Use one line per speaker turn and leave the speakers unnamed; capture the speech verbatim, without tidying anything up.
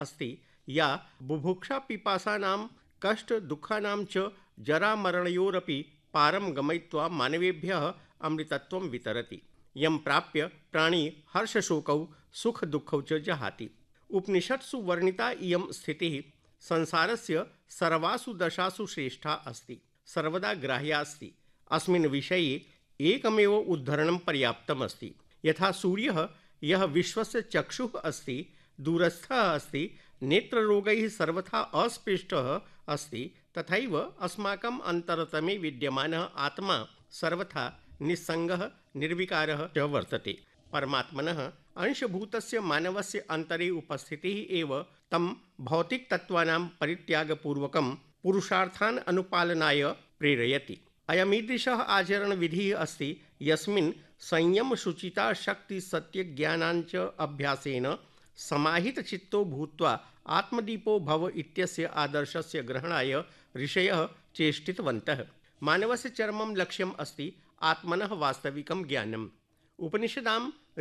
अस्ति या बुभुक्षा पिपासानां कष्ट दुःखानां च जरामरणयोरपि पारं गमयित्वा मानवेभ्यः अमृतत्वं वितरति यं प्राप्य प्राणी हर्षशोकौ सुखदुःखौ च जहाति। उपनिषत्सु वर्णिता इयं स्थितिः संसारस्य सर्वासु दशासु श्रेष्ठा अस्ति, सर्वदा ग्राह्या अस्ति। अस्मिन् विषये एकमेव उद्धरणं पर्याप्तम् अस्ति। यथा सूर्यः यः विश्वस्य चक्षुः अस्ति, दूरस्थः अस्ति, नेत्ररोगैः सर्वथा अस्पृष्टः अस्ति, तथैव अस्माकम् अन्तरतमे विद्यमानः आत्मा सर्वथा निस्सङ्गः निर्विकारः च वर्तते। परमात्मनः अंशभूतस्य मानवस्य अन्तरे उपस्थितिः एव तं भौतिकतत्त्वानां परित्यागपूर्वकं पुरुषार्थान् अनुपालनाय प्रेरयति। अयमीदृशः आचरणविधिः अस्ति यस्मिन् संयम शुचिता शक्ति सत्य ज्ञानाञ्च अभ्यासेन समाहितचित्तो भूत्वा आत्मदीपो भव इत्यस्य आदर्शस्य ग्रहणाय ऋषयः चेष्टितवन्तः। मानवस्य चरमं लक्ष्यम् अस्ति आत्मनः वास्तविकं ज्ञानम्। उपनिषदां